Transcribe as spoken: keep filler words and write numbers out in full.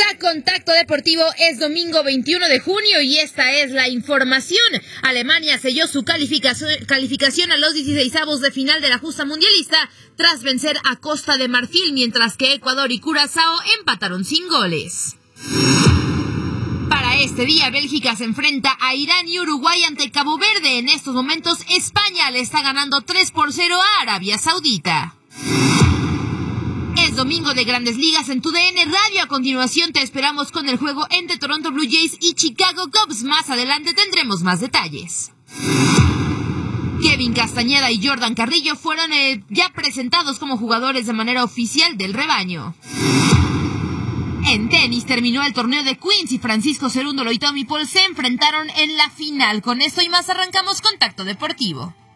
a Contacto Deportivo. Es domingo veintiuno de junio y esta es la información. Alemania selló su calificación, calificación a los dieciseisavos de final de la justa mundialista tras vencer a Costa de Marfil, mientras que Ecuador y Curazao empataron sin goles. Para este día, Bélgica se enfrenta a Irán y Uruguay ante Cabo Verde. En estos momentos, España le está ganando tres por cero a Arabia Saudita. Es domingo de Grandes Ligas en tu D N Radio. A continuación te esperamos con el juego entre Toronto Blue Jays y Chicago Cubs. Más adelante tendremos más detalles. Kevin Castañeda y Jordan Carrillo fueron eh, ya presentados como jugadores de manera oficial del rebaño. En tenis terminó el torneo de Queens y Francisco Cerúndolo y Tommy Paul se enfrentaron en la final. Con esto y más arrancamos Contacto Deportivo.